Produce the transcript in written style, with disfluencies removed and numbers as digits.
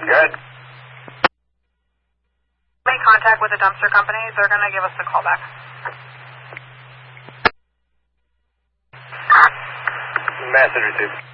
Good. Make contact with the dumpster company. They're going to give us a call back. Message received.